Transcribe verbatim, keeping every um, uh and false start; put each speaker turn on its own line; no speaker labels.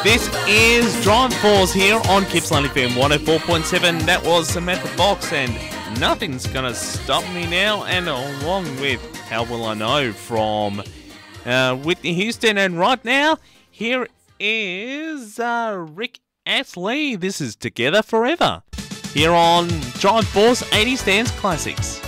This is Drive Force here on Gippsland F M one oh four point seven. That was Samantha Fox and Nothing's Gonna Stop Me Now, and along with How Will I Know from uh, Whitney Houston. And right now, here is uh, Rick Astley. This is Together Forever here on Drive Force eighties Dance Classics.